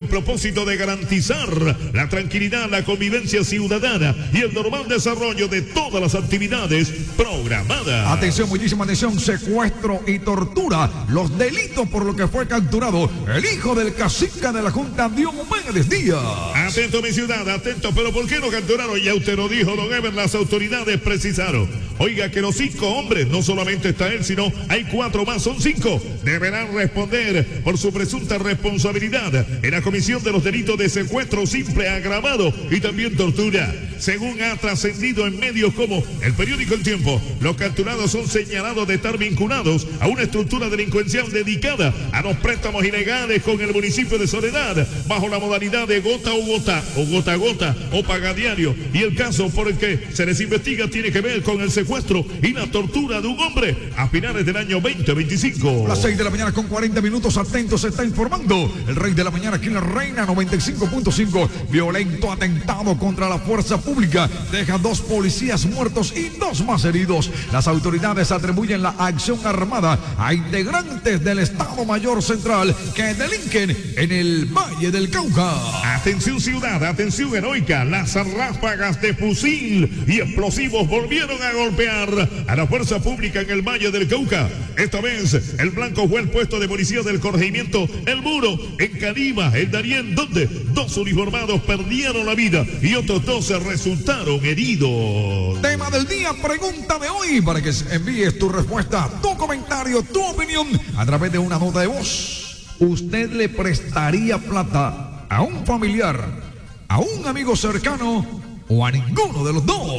propósito de garantizar la tranquilidad, la convivencia ciudadana y el normal desarrollo de todas las actividades programadas. Atención, muchísima atención, secuestro y tortura, los delitos por lo que fue capturado el hijo del cacique de la Junta, Diomedes Díaz. Atento, mi ciudad, atento, pero ¿por qué lo capturaron? Ya usted lo dijo, don Ever, las autoridades precisaron. Oiga, que los 5 hombres, no solamente está él, sino hay 4 más, son 5, deberán responder por su presunta responsabilidad en la comisión de los delitos de secuestro simple, agravado y también tortura. Según ha trascendido en medios como el periódico El Tiempo, los capturados son señalados de estar vinculados a una estructura delincuencial dedicada a los préstamos ilegales con el municipio de Soledad, bajo la modalidad de gota a gota o paga diario. Y el caso por el que se les investiga tiene que ver con el secuestro y la tortura de un hombre a finales del año 2025. Las 6 de la mañana con 40 minutos, atentos, se está informando el Rey de la Mañana aquí en la Reina 95.5. Violento atentado contra la fuerza pública deja 2 policías muertos y 2 más heridos. Las autoridades atribuyen la acción armada a integrantes del Estado Mayor Central que delinquen en el Valle del Cauca. Atención ciudad, atención heroica, las ráfagas de fusil y explosivos volvieron a golpear a la fuerza pública en el Valle del Cauca. Esta vez el blanco fue el puesto de policía del corregimiento El Muro en Caniva, el Darién, donde 2 uniformados perdieron la vida y otros 12 resultaron heridos. Tema del día, pregunta de hoy, para que envíes tu respuesta, tu comentario, tu opinión a través de una nota de voz. ¿Usted le prestaría plata a un familiar, a un amigo cercano o a ninguno de los dos?